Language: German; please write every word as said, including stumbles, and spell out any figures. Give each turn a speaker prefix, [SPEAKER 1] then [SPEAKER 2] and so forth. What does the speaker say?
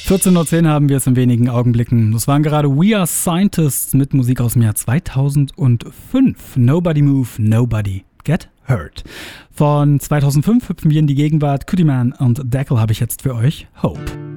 [SPEAKER 1] vierzehn Uhr zehn haben wir es in wenigen Augenblicken. Das waren gerade We Are Scientists mit Musik aus dem Jahr zweitausendfünf. Nobody Move, Nobody Get Hurt. Von zweitausendfünf hüpfen wir in die Gegenwart. Cootie Man und Dackel habe ich jetzt für euch. Hope.